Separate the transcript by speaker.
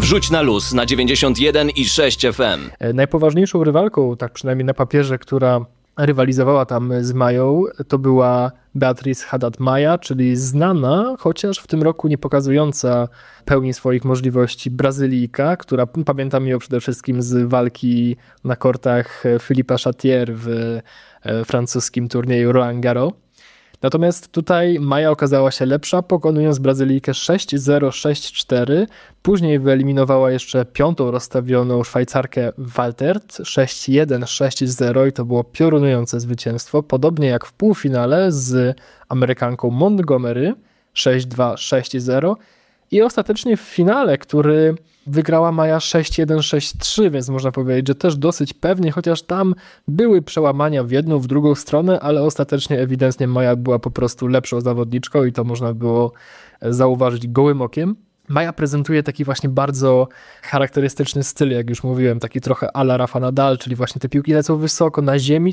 Speaker 1: Wrzuć na luz na 91,6 FM.
Speaker 2: Najpoważniejszą rywalką, tak przynajmniej na papierze, która rywalizowała tam z Mają, to była Beatriz Haddad-Maia, czyli znana, chociaż w tym roku nie pokazująca pełni swoich możliwości Brazylijka, która pamiętam ją przede wszystkim z walki na kortach Philippa Chatrier w francuskim turnieju Roland Garros. Natomiast tutaj Maja okazała się lepsza, pokonując Brazylijkę 6-0, 6-4. Później wyeliminowała jeszcze piątą rozstawioną Szwajcarkę Waltert 6-1, 6-0 i to było piorunujące zwycięstwo. Podobnie jak w półfinale z Amerykanką Montgomery 6-2, 6-0. I ostatecznie w finale, który wygrała Maja 6-1, 6-3, więc można powiedzieć, że też dosyć pewnie, chociaż tam były przełamania w jedną, w drugą stronę, ale ostatecznie ewidentnie Maja była po prostu lepszą zawodniczką i to można było zauważyć gołym okiem. Maja prezentuje taki właśnie bardzo charakterystyczny styl, jak już mówiłem, taki trochę à la Rafa Nadal, czyli właśnie te piłki lecą wysoko na ziemi,